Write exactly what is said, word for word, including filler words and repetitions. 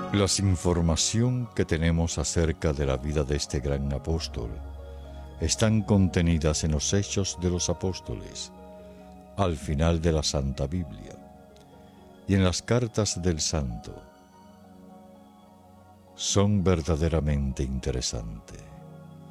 Las información que tenemos acerca de la vida de este gran apóstol están contenidas en los Hechos de los Apóstoles, al final de la Santa Biblia, y en las cartas del Santo. Son verdaderamente interesantes.